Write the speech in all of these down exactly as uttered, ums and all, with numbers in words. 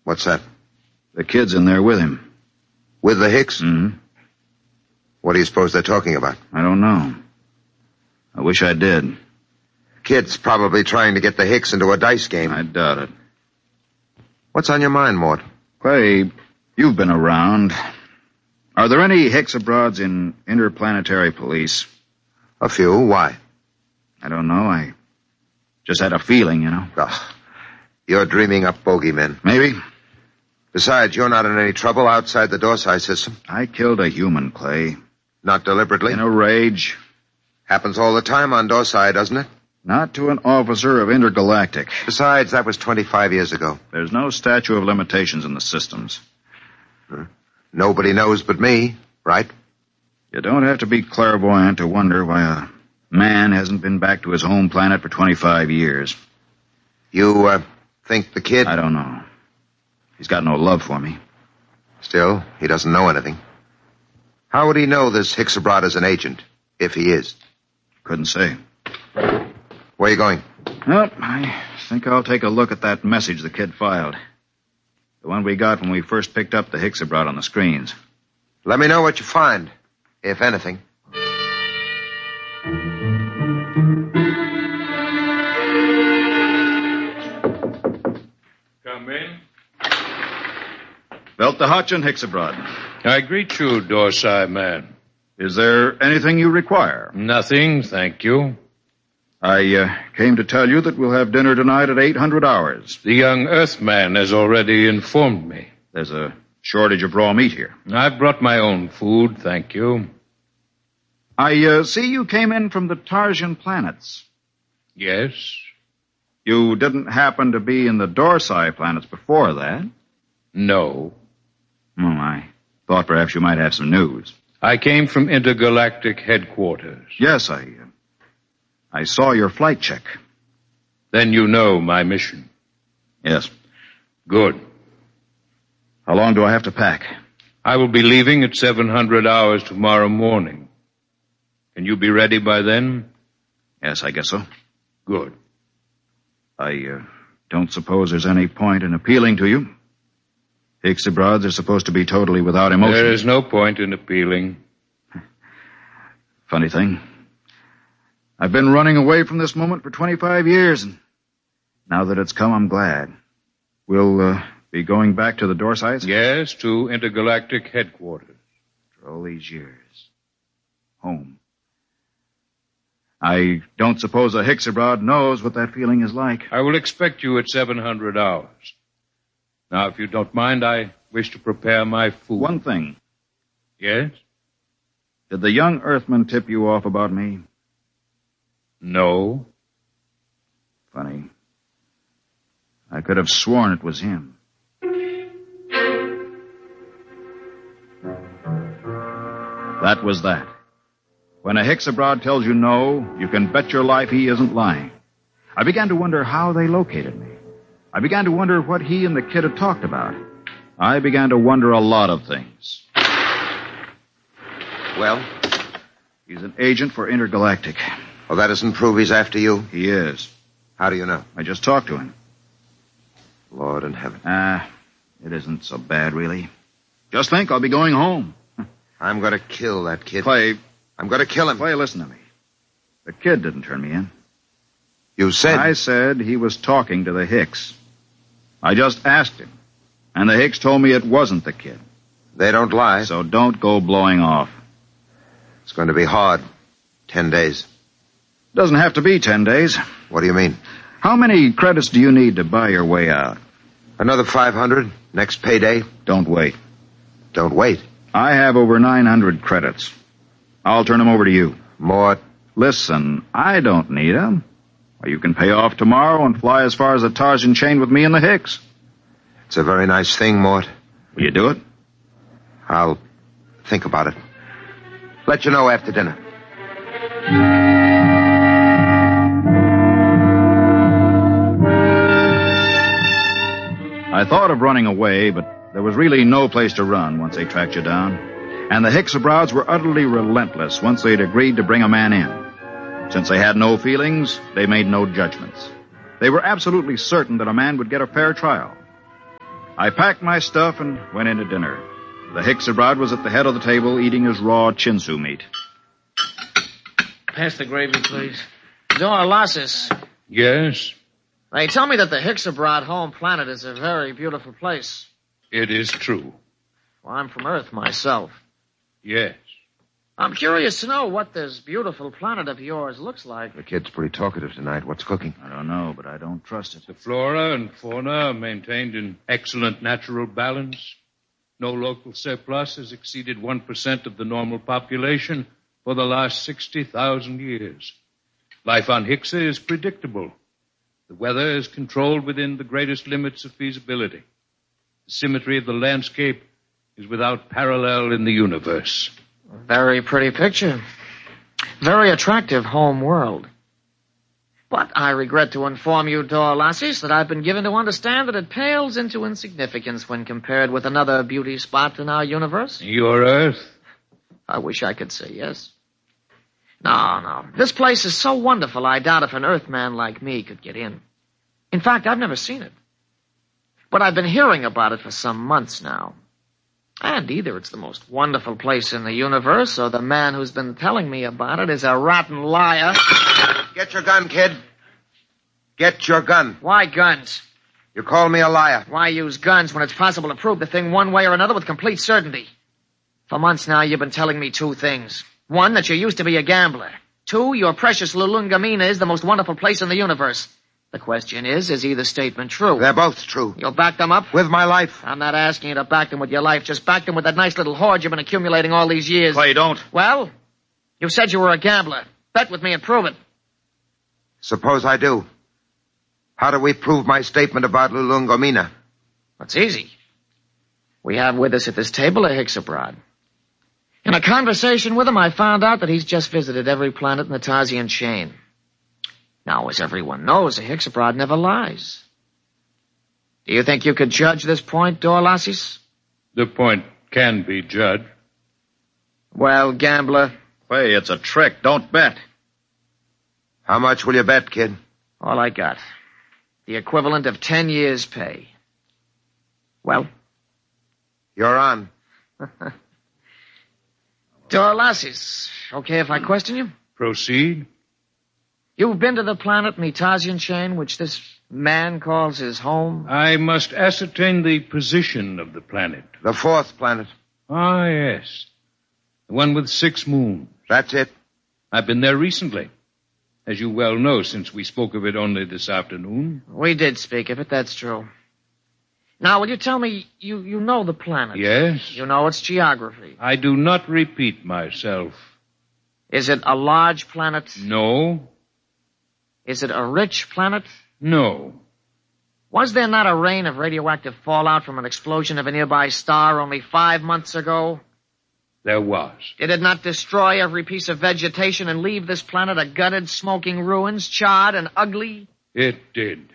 What's that? The kid's in there with him. With the Hicks? Mm-hmm. What do you suppose they're talking about? I don't know. I wish I did. Kid's probably trying to get the Hicks into a dice game. I doubt it. What's on your mind, Mort? Clay, you've been around. Are there any Hicks abroads in interplanetary police? A few. Why? I don't know. I just had a feeling, you know. Oh, you're dreaming up bogeymen. Maybe. Besides, you're not in any trouble outside the Dorsai system. I killed a human, Clay. Not deliberately? In a rage. Happens all the time on Dorsai, doesn't it? Not to an officer of Intergalactic. Besides, that was twenty-five years ago. There's no statute of limitations in the systems. Hmm. Nobody knows but me, right? You don't have to be clairvoyant to wonder why a man hasn't been back to his home planet for twenty-five years. You, uh, think the kid... I don't know. He's got no love for me. Still, he doesn't know anything. How would he know this Hicks abroad is an agent, if he is? Couldn't say. Where are you going? Well, I think I'll take a look at that message the kid filed. The one we got when we first picked up the Hicks abroad on the screens. Let me know what you find, if anything. Come in. Belt the Hutch and Hicks abroad. I greet you, Dorsai man. Is there anything you require? Nothing, thank you. I uh, came to tell you that we'll have dinner tonight at eight hundred hours. The young Earthman has already informed me. There's a shortage of raw meat here. I've brought my own food, thank you. I uh, see you came in from the Tarsian planets. Yes? You didn't happen to be in the Dorsai planets before that? No. Oh, I thought perhaps you might have some news. I came from Intergalactic headquarters. Yes, I... Uh, I saw your flight check. Then you know my mission. Yes. Good. How long do I have to pack? I will be leaving at seven hundred hours tomorrow morning. Can you be ready by then? Yes, I guess so. Good. I uh, don't suppose there's any point in appealing to you. Hicks abroad are supposed to be totally without emotion. There is no point in appealing. Funny thing. I've been running away from this moment for twenty-five years, and now that it's come, I'm glad. We'll uh, be going back to the Dorsais? Yes, to Intergalactic headquarters. After all these years. Home. I don't suppose a Hicks abroad knows what that feeling is like. I will expect you at seven hundred hours. Now, if you don't mind, I wish to prepare my food. One thing. Yes? Did the young Earthman tip you off about me? No. Funny. I could have sworn it was him. That was that. When a Hicks abroad tells you no, you can bet your life he isn't lying. I began to wonder how they located me. I began to wonder what he and the kid had talked about. I began to wonder a lot of things. Well? He's an agent for Intergalactic. Well, that doesn't prove he's after you. He is. How do you know? I just talked to him. Lord in heaven. Ah, uh, it isn't so bad, really. Just think, I'll be going home. I'm going to kill that kid. Clay. I'm going to kill him. Clay, listen to me. The kid didn't turn me in. You said... I said he was talking to the Hicks. I just asked him. And the Hicks told me it wasn't the kid. They don't lie. So don't go blowing off. It's going to be hard. Ten days. Doesn't have to be ten days. What do you mean? How many credits do you need to buy your way out? Another five hundred. Next payday. Don't wait. Don't wait. I have over nine hundred credits. I'll turn them over to you. Mort. Listen, I don't need them. Or you can pay off tomorrow and fly as far as the Tarsian chain with me and the Hicks. It's a very nice thing, Mort. Will you do it? I'll think about it. Let you know after dinner. I thought of running away, but there was really no place to run once they tracked you down. And the Hicks abroads were utterly relentless once they'd agreed to bring a man in. Since they had no feelings, they made no judgments. They were absolutely certain that a man would get a fair trial. I packed my stuff and went in to dinner. The Hicksabrod was at the head of the table eating his raw chinsu meat. Pass the gravy, please. Dorlasis. Yes, They tell me that the Hicksabrod home planet is a very beautiful place. it is true. Well, I'm from Earth myself. Yes. I'm curious to know what this beautiful planet of yours looks like. The kid's pretty talkative tonight. What's cooking? I don't know, but I don't trust it. The flora and fauna are maintained in excellent natural balance. No local surplus has exceeded one percent of the normal population for the last sixty thousand years. Life on Hixa is predictable. The weather is controlled within the greatest limits of feasibility. The symmetry of the landscape is without parallel in the universe. Very pretty picture. Very attractive home world. But I regret to inform you, Dorlasis, that I've been given to understand that it pales into insignificance when compared with another beauty spot in our universe. Your Earth? I wish I could say yes. No, no. This place is so wonderful, I doubt if an Earthman like me could get in. In fact, I've never seen it. But I've been hearing about it for some months now. And either it's the most wonderful place in the universe, or the man who's been telling me about it is a rotten liar. Get your gun, kid. Get your gun. Why guns? You call me a liar. Why use guns when it's possible to prove the thing one way or another with complete certainty? For months now, you've been telling me two things. One, that you used to be a gambler. Two, your precious Lulungamina is the most wonderful place in the universe. The question is, is either statement true? They're both true. You'll back them up? With my life. I'm not asking you to back them with your life. Just back them with that nice little hoard you've been accumulating all these years. Clay, don't. Well, you said you were a gambler. Bet with me and prove it. Suppose I do. How do we prove my statement about Lulungomina? It's easy. We have with us at this table a Hicksabrod. In a conversation with him, I found out that he's just visited every planet in the Tarsian chain. Now, as everyone knows, a Hicksabrod never lies. Do you think you could judge this point, Dorlasis? The point can be judged. Well, gambler, Clay, it's a trick. Don't bet. How much will you bet, kid? all I got. The equivalent of ten years' pay. Well? You're on. Dorlasis, okay if I question you? Proceed. You've been to the planet in the Tarsian chain, which this man calls his home? I must ascertain the position of the planet. The fourth planet. Ah, yes. The one with six moons. That's it. I've been there recently. As you well know, since we spoke of it only this afternoon. We did speak of it, that's true. Now, will you tell me, you, you know the planet? Yes. You know its geography. I do not repeat myself. Is it a large planet? No. Is it a rich planet? No. Was there not a rain of radioactive fallout from an explosion of a nearby star only five months ago? There was. Did it not destroy every piece of vegetation and leave this planet a gutted, smoking ruins, charred and ugly? It did.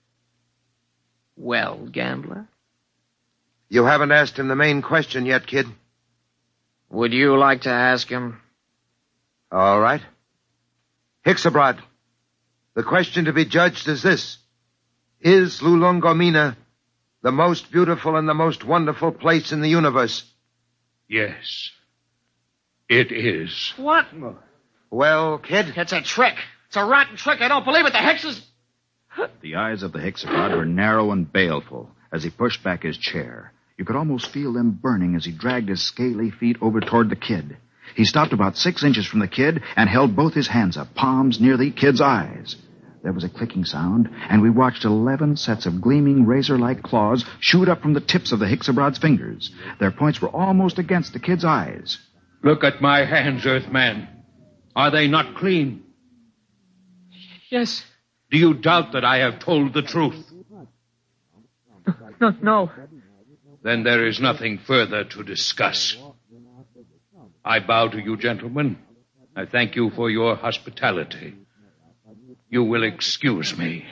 Well, gambler? You haven't asked him the main question yet, kid. Would you like to ask him? All right. Hicksabrod, the question to be judged is this. Is Lulungomina the most beautiful and the most wonderful place in the universe? Yes. It is. What? Well, kid? It's a trick. It's a rotten trick. I don't believe it. The Hickses... The eyes of the Hicksabrod were narrow and baleful as he pushed back his chair. You could almost feel them burning as he dragged his scaly feet over toward the kid. He stopped about six inches from the kid and held both his hands up, palms near the kid's eyes. There was a clicking sound, and we watched eleven sets of gleaming razor-like claws shoot up from the tips of the Hicksabrod's fingers. Their points were almost against the kid's eyes. Look at my hands, Earthman. Are they not clean? Yes. Do you doubt that I have told the truth? No, no. Then there is nothing further to discuss. I bow to you, gentlemen. I thank you for your hospitality. You will excuse me.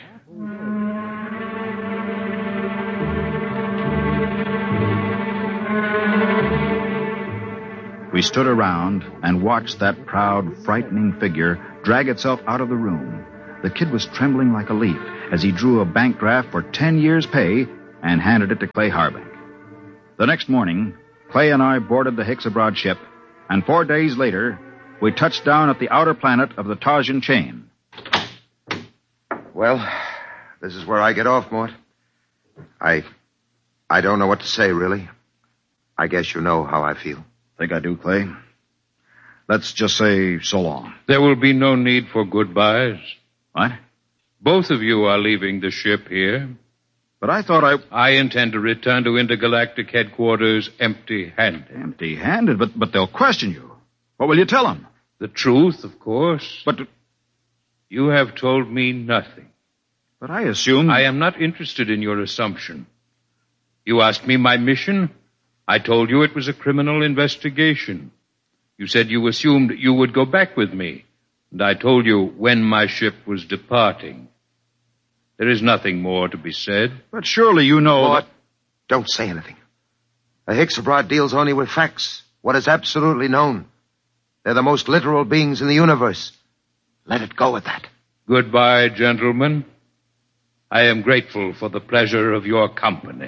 We stood around and watched that proud, frightening figure drag itself out of the room. The kid was trembling like a leaf as he drew a bank draft for ten years' pay and handed it to Clay Harbank. The next morning, Clay and I boarded the Hicks Abroad ship, and four days later, we touched down at the outer planet of the Tarsian chain. Well, this is where I get off, Mort. I... I don't know what to say, really. I guess you know how I feel. Think I do, Clay. Let's just say so long. There will be no need for goodbyes. What? Both of you are leaving the ship here. But I thought I... I intend to return to intergalactic headquarters empty-handed. Empty-handed? But, but they'll question you. What will you tell them? The truth, of course. But... You have told me nothing. But I assumed... I am not interested in your assumption. You asked me my mission. I told you it was a criminal investigation. You said you assumed you would go back with me. And I told you when my ship was departing. There is nothing more to be said. But surely you know Mort, that... don't say anything. The Hicks Abroad deals only with facts, what is absolutely known. They're the most literal beings in the universe. Let it go at that. Goodbye, gentlemen. I am grateful for the pleasure of your company.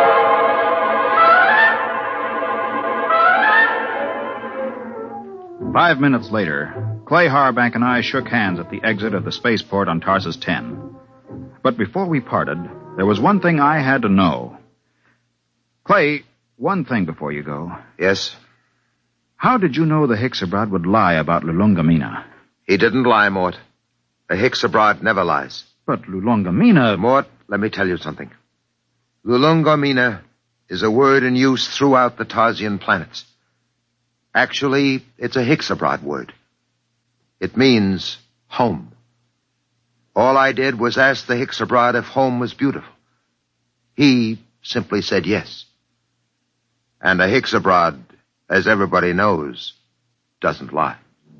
Five minutes later, Clay Harbank and I shook hands at the exit of the spaceport on Tarsus ten. But before we parted, there was one thing I had to know. Clay, one thing before you go. Yes? How did you know the Hicks Abroad would lie about Lulungamina? He didn't lie, Mort. The Hicks Abroad never lies. But Lulungamina... Mort, let me tell you something. Lulungamina is a word in use throughout the Tarsian planets. Actually, it's a Hicks Abroad word. It means home. All I did was ask the Hicks Abroad if home was beautiful. He simply said yes. And a Hicks Abroad, as everybody knows, doesn't lie.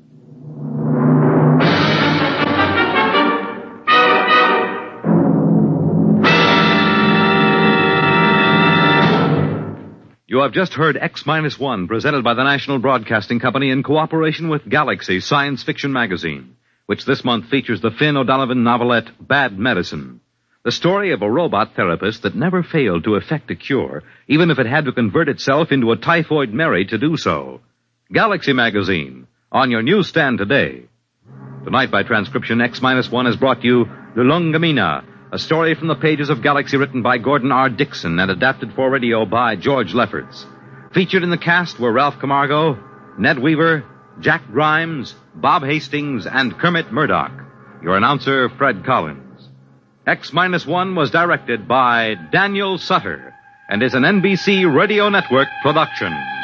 You have just heard X one, presented by the National Broadcasting Company in cooperation with Galaxy Science Fiction Magazine, which this month features the Finn O'Donovan novelette Bad Medicine, the story of a robot therapist that never failed to effect a cure, even if it had to convert itself into a typhoid Mary to do so. Galaxy Magazine, on your newsstand today. Tonight, by transcription, X one has brought you Lulungamina, a story from the pages of Galaxy written by Gordon R. Dixon and adapted for radio by George Lefferts. Featured in the cast were Ralph Camargo, Ned Weaver, Jack Grimes, Bob Hastings, and Kermit Murdoch. Your announcer, Fred Collins. X one was directed by Daniel Sutter and is an N B C Radio Network production.